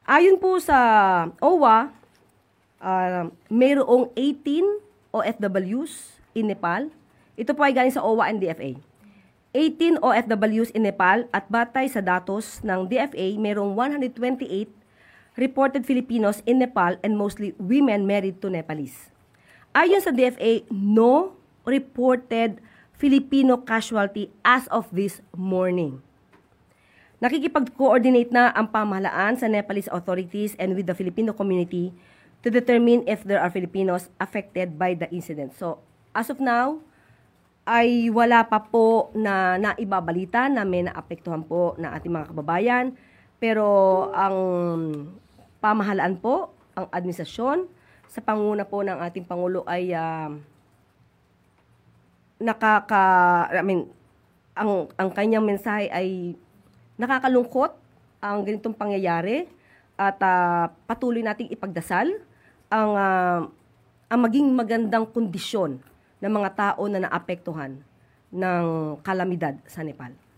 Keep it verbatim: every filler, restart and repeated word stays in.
Ayon po sa O W A, uh, mayroong eighteen O F Ws in Nepal. Ito po ay galing sa O W A and D F A. eighteen O F Ws in Nepal at batay sa datos ng D F A, mayroong one hundred twenty-eight reported Filipinos in Nepal and mostly women married to Nepalese. Ayon sa D F A, no reported Filipino casualty as of this morning. Nakikipag-coordinate na ang pamahalaan sa Nepalese authorities and with the Filipino community to determine if there are Filipinos affected by the incident. So, as of now, ay wala pa po na naibabalita na may naapektuhan po na ating mga kababayan. Pero ang pamahalaan po, ang administrasyon, sa panguna po ng ating Pangulo ay uh, nakaka, I mean, ang, ang kanyang mensahe ay nakakalungkot ang ganitong pangyayari at uh, patuloy nating ipagdasal ang, uh, ang maging magandang kondisyon ng mga tao na naapektuhan ng kalamidad sa Nepal.